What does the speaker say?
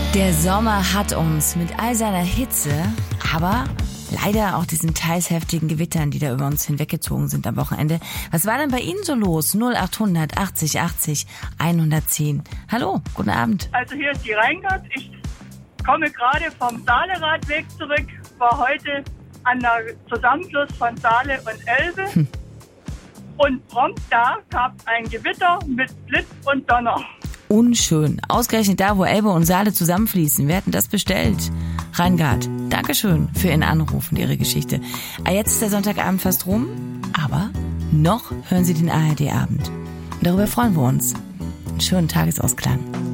Der Sommer hat uns mit all seiner Hitze, aber leider auch diesen teils heftigen Gewittern, die da über uns hinweggezogen sind am Wochenende. Was war denn bei Ihnen so los? 0800 80 80 110. Hallo, guten Abend. Also hier ist die Reingart. Ich komme gerade vom Saale-Radweg zurück, war heute an der Zusammenfluss von Saale und Elbe. Und prompt da gab es ein Gewitter mit Blitz und Donner. Unschön. Ausgerechnet da, wo Elbe und Saale zusammenfließen. Wer hat denn das bestellt? Reingard, Dankeschön für Ihren Anruf und Ihre Geschichte. Jetzt ist der Sonntagabend fast rum, aber noch hören Sie den ARD-Abend. Und darüber freuen wir uns. Einen schönen Tagesausklang.